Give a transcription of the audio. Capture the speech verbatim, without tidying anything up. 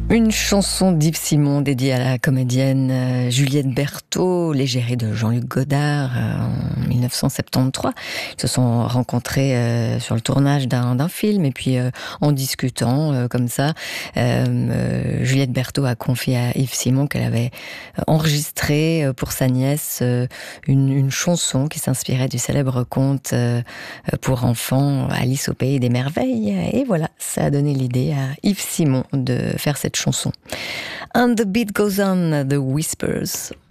Une chanson d'Yves Simon dédiée à la comédienne euh, Juliette Berthaud, l'égérie de Jean-Luc Godard euh, en mille neuf cent soixante-treize. Ils se sont rencontrés euh, sur le tournage d'un, d'un film et puis euh, en discutant euh, comme ça, euh, euh, Juliette Berthaud a confié à Yves Simon qu'elle avait enregistré euh, pour sa nièce euh, une, une chanson qui s'inspirait du célèbre conte euh, pour enfants Alice au pays des merveilles. Et voilà, ça a donné l'idée à Yves Simon de faire cette chanson. And the beat goes on, The Whispers.